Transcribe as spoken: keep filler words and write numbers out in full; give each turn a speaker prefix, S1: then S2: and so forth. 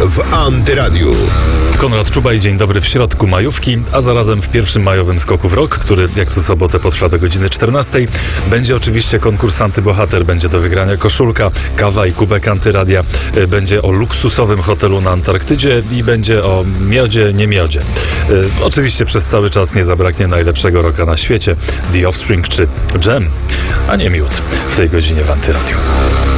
S1: w Antyradiu.
S2: Konrad Czubaj, dzień dobry w środku majówki, a zarazem w pierwszym majowym skoku w rok, który jak co sobotę potrwa do godziny czternastej. Będzie oczywiście konkurs Antybohater, będzie do wygrania koszulka, kawa i kubek Antyradia, będzie o luksusowym hotelu na Antarktydzie i będzie o miodzie, nie miodzie. E, oczywiście przez cały czas nie zabraknie najlepszego rocka na świecie, The Offspring czy Jam, a nie miód w tej godzinie w Antyradiu.